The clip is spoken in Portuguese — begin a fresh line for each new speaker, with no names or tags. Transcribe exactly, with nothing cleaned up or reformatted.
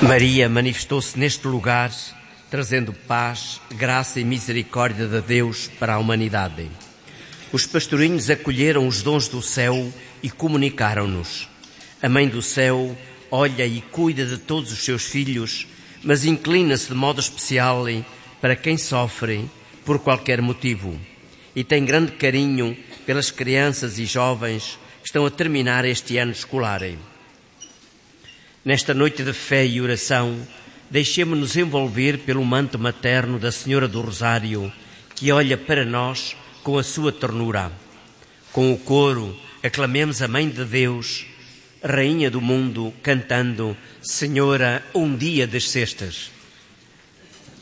Maria manifestou-se neste lugar, trazendo paz, graça e misericórdia de Deus para a humanidade. Os pastorinhos acolheram os dons do céu e comunicaram-nos. A Mãe do Céu olha e cuida de todos os seus filhos, mas inclina-se de modo especial para quem sofre por qualquer motivo e tem grande carinho pelas crianças e jovens que estão a terminar este ano escolar. Nesta noite de fé e oração, deixemo-nos envolver pelo manto materno da Senhora do Rosário, que olha para nós com a sua ternura. Com o coro, aclamemos a Mãe de Deus, Rainha do mundo, cantando: Senhora, um dia descestes.